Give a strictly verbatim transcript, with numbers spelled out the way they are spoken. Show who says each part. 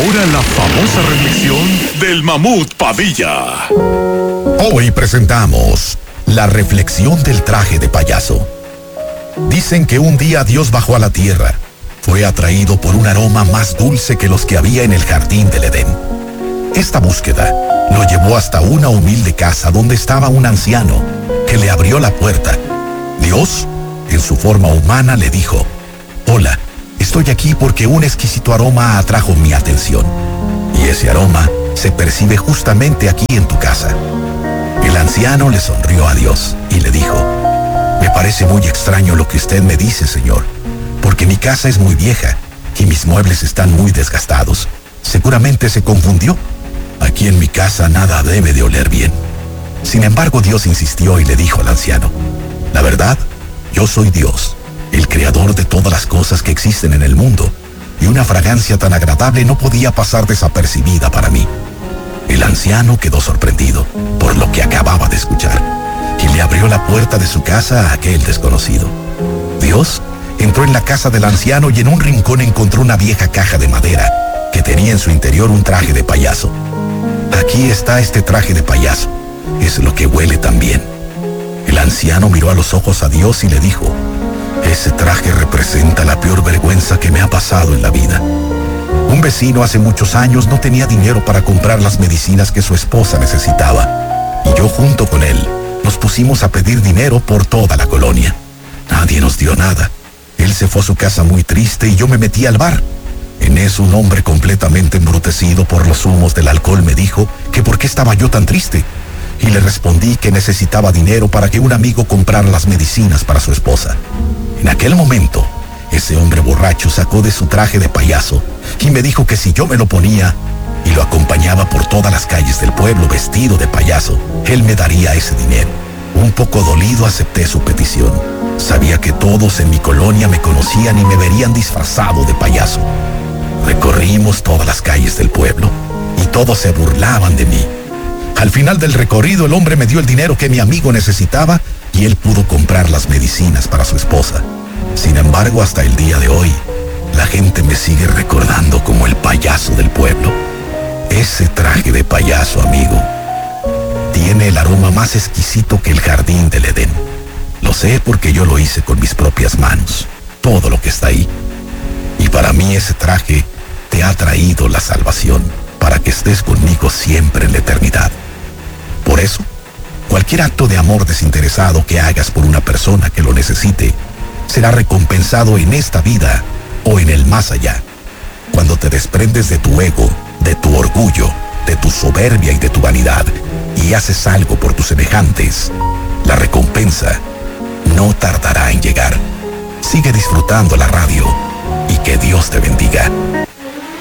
Speaker 1: ahora la famosa reflexión del Mamut Padilla.
Speaker 2: Hoy presentamos la reflexión del traje de payaso. Dicen que un día Dios bajó a la tierra. Fue atraído por un aroma más dulce que los que había en el jardín del Edén. Esta búsqueda lo llevó hasta una humilde casa donde estaba un anciano que le abrió la puerta. Dios, en su forma humana, le dijo: «Hola, estoy aquí porque un exquisito aroma atrajo mi atención. Y ese aroma se percibe justamente aquí en tu casa». El anciano le sonrió a Dios y le dijo: «Me parece muy extraño lo que usted me dice, Señor, porque mi casa es muy vieja y mis muebles están muy desgastados. Seguramente se confundió. Aquí en mi casa nada debe de oler bien». Sin embargo, Dios insistió y le dijo al anciano: «La verdad, yo soy Dios, el creador de todas las cosas que existen en el mundo, y una fragancia tan agradable no podía pasar desapercibida para mí». El anciano quedó sorprendido por lo que acababa de escuchar y le abrió la puerta de su casa a aquel desconocido. Dios entró en la casa del anciano y en un rincón encontró una vieja caja de madera que tenía en su interior un traje de payaso. «Aquí está este traje de payaso, es lo que huele tan bien». El anciano miró a los ojos a Dios y le dijo: «Ese traje representa la peor vergüenza que me ha pasado en la vida. Un vecino hace muchos años no tenía dinero para comprar las medicinas que su esposa necesitaba, y yo junto con él nos pusimos a pedir dinero por toda la colonia. Nadie nos dio nada. Él se fue a su casa muy triste y yo me metí al bar. En eso un hombre completamente embrutecido por los humos del alcohol me dijo que por qué estaba yo tan triste, y le respondí que necesitaba dinero para que un amigo comprara las medicinas para su esposa. En aquel momento, ese hombre borracho sacó de su traje de payaso y me dijo que si yo me lo ponía y lo acompañaba por todas las calles del pueblo vestido de payaso, él me daría ese dinero. Un poco dolido acepté su petición. Sabía que todos en mi colonia me conocían y me verían disfrazado de payaso. Recorrimos todas las calles del pueblo y todos se burlaban de mí. Al final del recorrido, el hombre me dio el dinero que mi amigo necesitaba y él pudo comprar las medicinas para su esposa. Sin embargo, hasta el día de hoy, la gente me sigue recordando como el payaso del pueblo. Ese traje de payaso, amigo, tiene el aroma más exquisito que el jardín del Edén. Lo sé porque yo lo hice con mis propias manos, todo lo que está ahí. Y para mí ese traje te ha traído la salvación para que estés conmigo siempre en la eternidad. Por eso, cualquier acto de amor desinteresado que hagas por una persona que lo necesite será recompensado en esta vida o en el más allá. Cuando te desprendes de tu ego, de tu orgullo, de tu soberbia y de tu vanidad y haces algo por tus semejantes, la recompensa no tardará en llegar. Sigue disfrutando la radio y que Dios te bendiga.